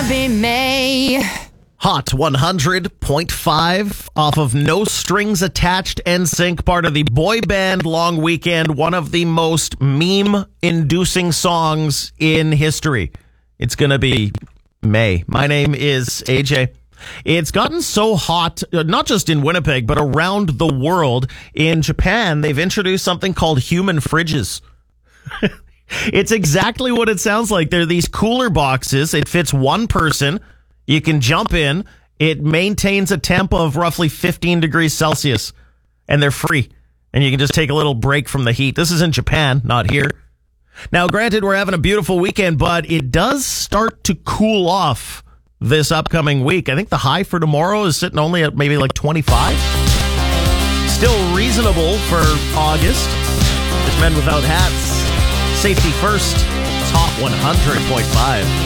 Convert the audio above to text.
be May. Hot 100.5 off of No Strings Attached NSYNC, part of the boy band long weekend, one of the most meme-inducing songs in history. It's going to be May. My name is AJ. It's gotten so hot, not just in Winnipeg, but around the world. In Japan, they've introduced something called human fridges. It's exactly what it sounds like. They're these cooler boxes. It fits one person. You can jump in. It maintains a temp of roughly 15 degrees Celsius, and they're free. And you can just take a little break from the heat. This is in Japan, not here. Now, granted, we're having a beautiful weekend, but it does start to cool off this upcoming week. I think the high for tomorrow is sitting only at maybe like 25. Still reasonable for August. There's Men Without Hats. Safety first. Top 100.5.